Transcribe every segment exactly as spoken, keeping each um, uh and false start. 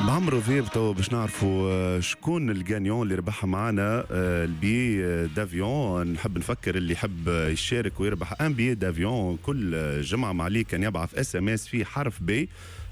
بعمرو ذيب تو باش نعرفوا شكون الجانيون اللي ربحها معنا البي دافيون. نحب نفكر اللي يحب يشارك ويربح ان بي دافيون كل جمعه مع لي كان يبعث اس ام اس في حرف بي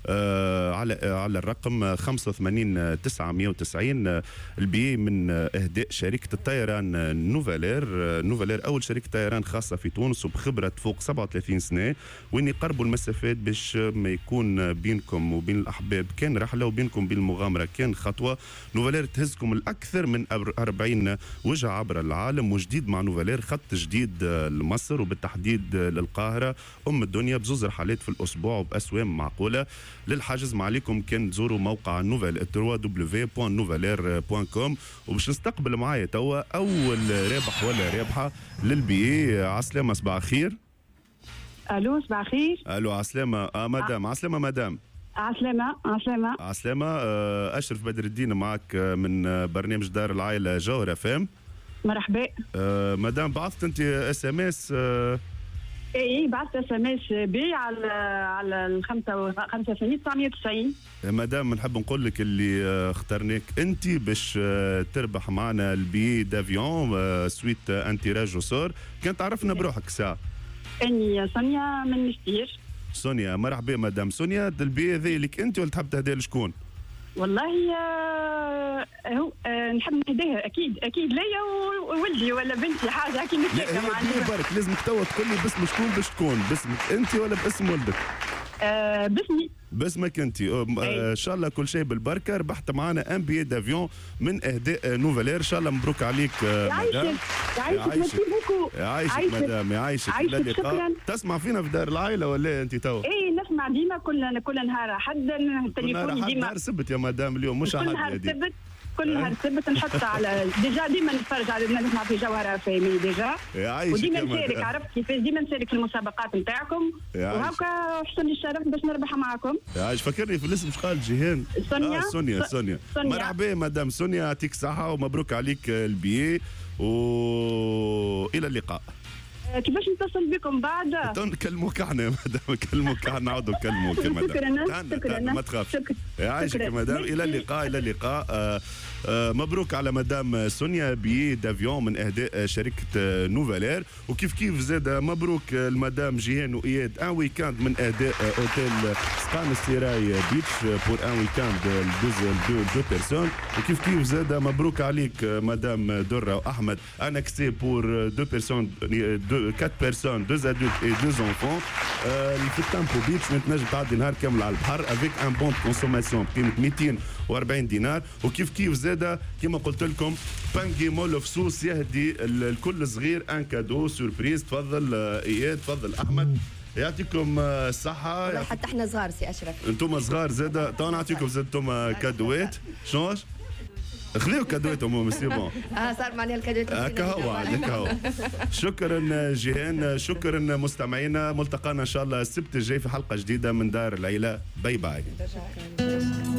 آه على آه على الرقم خمسة وثمانين تسعمية وتسعين. البي من اهداء شركه الطيران نوفالير. نوفالير اول شركه طيران خاصه في تونس وبخبره فوق سبعة وثلاثين سنه، وين يقربوا المسافات باش ما يكون بينكم وبين الاحباب كان رحله وبينكم وبين المغامره كان خطوه. نوفالير تهزكم الاكثر من أربعين وجهه عبر العالم، وجديد مع نوفالير خط جديد لمصر وبالتحديد للقاهره ام الدنيا بزوز رحلات في الاسبوع وباسوام معقوله. للحجز ما عليكم كان تزوروا موقع نوفل دبليو دبليو دبليو دوت نوفالير دوت كوم. وباش نستقبل معايا توا اول رابح ولا رابحه للبي. عسلامة صباح خير. الو صباح خير. الو عسلامة آه مدام. عسلامة مدام. عسلامة عسلامة عسلامة. آه اشرف بدر الدين معك من برنامج دار العائله جوهر فام. مرحبا. آه مدام بعثت انت اس ام اس آه اي بعثت اس ام اس بي على على الخمسة خمسة وثمانين تسعمية وتسعين. مدام نحب نقول لك اللي اخترناك انت باش تربح معنا البي دافيون سويت انتيراج وصور. كان تعرفنا بروحك ساعه. اني سونيا من مشتير. سونيا مرحبا مدام سونيا. البي هذا لك انت ولا تحب تهديه لشكون؟ والله آه هو آه نحب نهديها اكيد اكيد ليا وولدي ولا بنتي حاجه كي نتلاقى معنا. برك لازمك توا تقول لي باسم شكون باش تكون، باسمك انت ولا باسم ولدك؟ آه باسمي. باسمك انت. آه ان شاء الله كل شيء بالبركه. ربحت معنا ان بي دافيون من اهداء نوفالير. ان شاء الله مبروك عليك آه مدام. يعيشك يعيشك بوكو. يعيشك مدام يعيشك. شكرا. تسمع فينا في دار العائله ولا انت توا؟ اي نسمع ديما كل كل نهار حد التليفون ديما. نهار سبت يا مدام اليوم مش كل نهار سبت كل نهار سبت نحط على ديجا ديما نتفرج على نسمع في جوهره فامي ديجا. وديما نشارك عرفت كيفاش ديما نشارك في المسابقات نتاعكم وهكا حسن لي الشرف باش نربح معاكم. يعيش. فكرني في الاسم شقال جيهان. سونيا. آه سونيا سونيا. مرحبا مدام سونيا يعطيك الصحه ومبروك عليك البي والى اللقاء. كيفاش نتصل بكم بعد؟ نكلموك احنا مدام نكلموك احنا نعاودوا نكلموك مدام. شكرا شكرا ما تخافش. يعيشك مدام. الى اللقاء الى اللقاء. آه آه مبروك على مدام سونيا بي دافيون من اهداء شركه نوفالير. وكيف كيف زاد مبروك المدام جيهان واياد ان ويكاند من اهداء اوتيل سقان السراي بيتش بور ان ويكاند دو دو بيرسون. وكيف كيف زاد مبروك عليك مدام دره واحمد ان اكسي بور دو بيرسون دو quatre personnes, deux adultes et deux enfants. في التامبو بيتش تنجم تعدي نهار كامل على البحر افيك ان بون كونسوماسيون بقيمه مئتين وأربعين دينار. وكيف كيف زاده كما قلت لكم بانجي مول فسوس يهدي الكل صغير ان كادو سوربريز. تفضل اياد تفضل احمد يعطيكم الصحه. حتى احنا صغار سي اشرف. انتم صغار زاده تو نعطيكم زاد انتم كادوات. شنو خذيو كادوات امهم سي بون. اه صار معناها الكادوات هكا هو هكا هو. شكرا جيهان. شكرا مستمعينا. ملتقانا ان شاء الله السبت الجاي في حلقه جديده من دار العيله. باي باي.